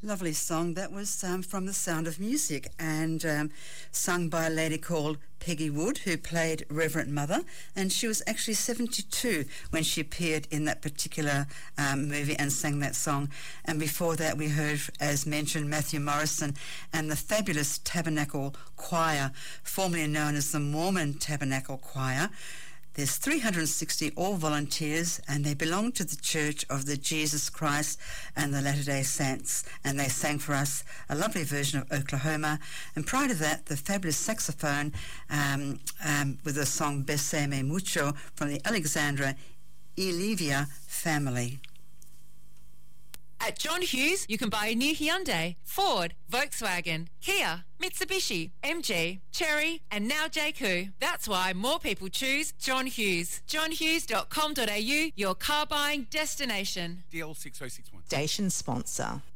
Lovely song. That was from The Sound of Music and sung by a lady called Peggy Wood, who played Reverend Mother, and she was actually 72 when she appeared in that particular movie and sang that song. And before that we heard, as mentioned, Matthew Morrison and the fabulous Tabernacle Choir, formerly known as the Mormon Tabernacle Choir. There's 360 all volunteers, and they belong to the Church of the Jesus Christ and the Latter-day Saints. And they sang for us a lovely version of Oklahoma. And prior to that, the fabulous saxophone with the song Besame Mucho from the Alexandra Ilivia family. At John Hughes, you can buy a new Hyundai, Ford, Volkswagen, Kia, Mitsubishi, MG, Chery, and now JQ. That's why more people choose John Hughes. johnhughes.com.au, your car buying destination. DL6061. Station sponsor.